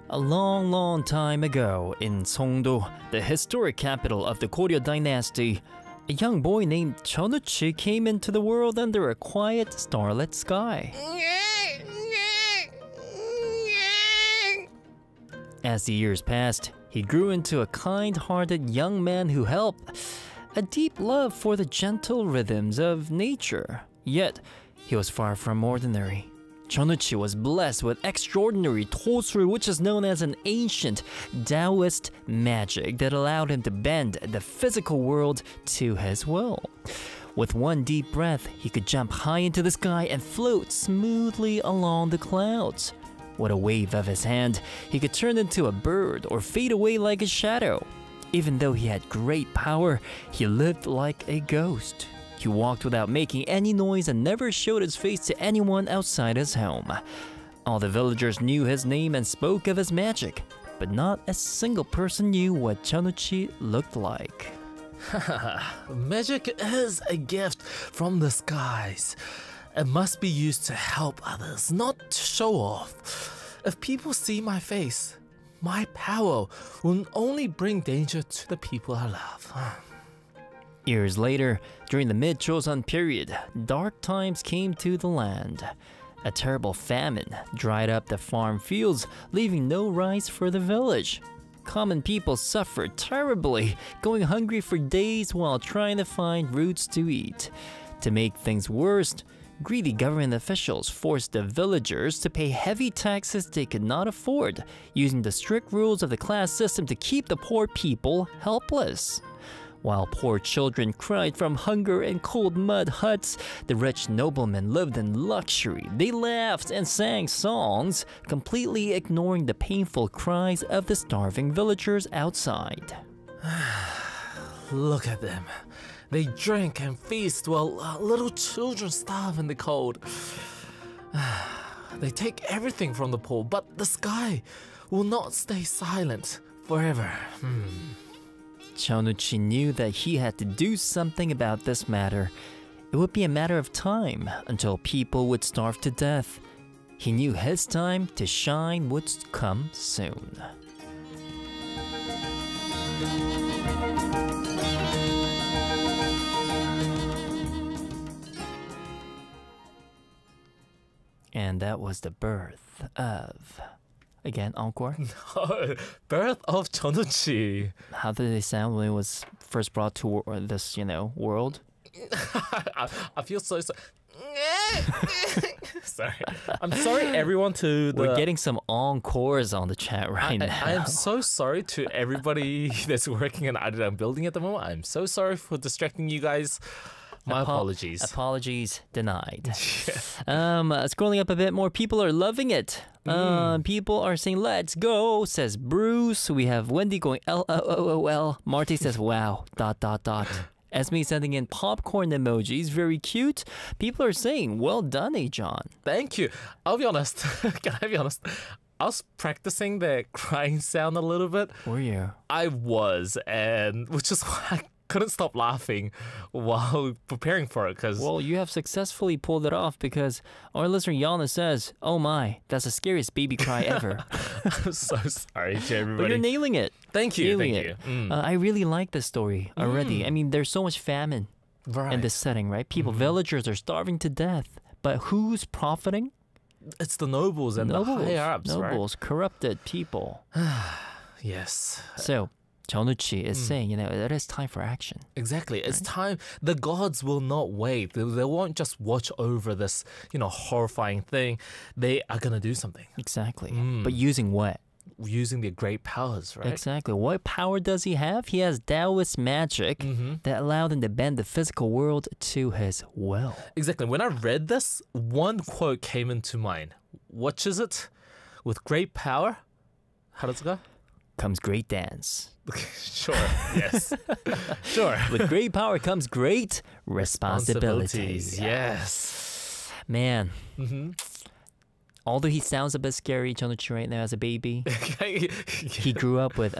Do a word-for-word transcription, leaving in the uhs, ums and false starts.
A long, long time ago, in Songdo, the historic capital of the Goryeo dynasty, a young boy named Cheunuchi came into the world under a quiet, starlit sky. As the years passed, he grew into a kind-hearted young man who held a deep love for the gentle rhythms of nature. Yet, he was far from ordinary. Cheunuchi was blessed with extraordinary Tosu, which is known as an ancient Taoist magic that allowed him to bend the physical world to his will. With one deep breath, he could jump high into the sky and float smoothly along the clouds. With a wave of his hand, he could turn into a bird or fade away like a shadow. Even though he had great power, he lived like a ghost. He walked without making any noise and never showed his face to anyone outside his home. All the villagers knew his name and spoke of his magic, but not a single person knew what Cheunuchi looked like. Magic is a gift from the skies. It must be used to help others, not to show off. If people see my face, my power will only bring danger to the people I love. Years later, during the mid-Joseon period, dark times came to the land. A terrible famine dried up the farm fields, leaving no rice for the village. Common people suffered terribly, going hungry for days while trying to find roots to eat. To make things worse, greedy government officials forced the villagers to pay heavy taxes they could not afford, using the strict rules of the class system to keep the poor people helpless. While poor children cried from hunger in cold mud huts, the rich noblemen lived in luxury. They laughed and sang songs, completely ignoring the painful cries of the starving villagers outside. Look at them. They drink and feast while uh, little children starve in the cold. They take everything from the poor, but the sky will not stay silent forever. Hmm. Cheunuchi knew that he had to do something about this matter. It would be a matter of time until people would starve to death. He knew his time to shine would come soon. And that was the birth of... Again, encore? No, birth of Cheunuchi. How did it sound when it was first brought to this, you know, world? I, I feel so sorry. Sorry. I'm sorry, everyone, to the... We're getting some encores on the chat right I, now. I, I am so sorry to everybody that's working in Arirang building at the moment. I'm so sorry for distracting you guys. My Apo- apologies. Apologies denied. Yeah. Um, uh, scrolling up a bit more, people are loving it. Mm. Um, people are saying, let's go, says Bruce. We have Wendy going, L O O O L. Marty says, wow, dot, dot, dot. Esme sending in popcorn emojis, very cute. People are saying, well done, A-John. Thank you. I'll be honest. Can I be honest? I was practicing the crying sound a little bit. Were you? I was, and which is why I couldn't stop laughing while preparing for it. Because well, you have successfully pulled it off because our listener Yana says, oh my, that's the scariest baby cry ever. I'm so sorry to everybody. But you're nailing it. Thank you. Nailing thank it. you. Mm. Uh, I really like this story already. Mm. I mean, there's so much famine Right. in this setting, right? People, Mhm. villagers are starving to death. But who's profiting? It's the nobles and nobles, the higher ups, nobles, corrupted people. right? Yes. So, Cheunuchi is Mm. saying, you know, it is time for action. Exactly. It's time. The gods will not wait. They, they won't just watch over this, you know, horrifying thing. They are going to do something Exactly. Mm. But using what? using their great powers, right? Exactly. What power does he have? He has Taoist magic Mm-hmm. that allowed him to bend the physical world to his will. Exactly. When I read this, one quote came into mind. What is it? With great power? How does it go? Comes great dance. Sure. Yes. Sure. With great power comes great responsibilities. Responsibilities, yes. Man, Mm-hmm. although he sounds a bit scary, Cheunuchi, right now as a baby, he grew up with